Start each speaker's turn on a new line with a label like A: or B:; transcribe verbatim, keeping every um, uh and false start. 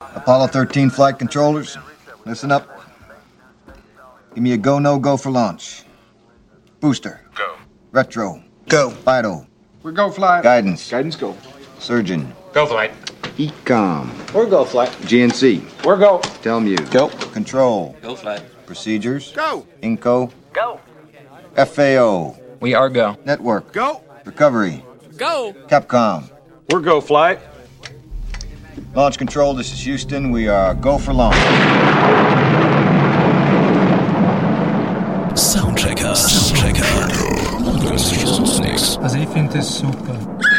A: Apollo thirteen flight controllers, listen up. Give me a go, no go for launch. Booster.
B: Go.
A: Retro.
C: Go.
A: Vital.
C: We're go flight.
A: Guidance.
C: Guidance go.
A: Surgeon.
B: Go flight.
A: Ecom.
C: We're go flight.
A: G N C.
C: We're go.
A: Telmu.
C: Go.
A: Control.
B: Go flight.
A: Procedures.
C: Go.
A: Inco.
B: Go.
A: F A O.
B: We are go.
A: Network.
C: Go.
A: Recovery.
B: Go.
A: Capcom.
C: We're go flight.
A: Launch control, this is Houston. We are go for launch.
D: Soundchecker. Soundchecker.
E: Also ich finde das super.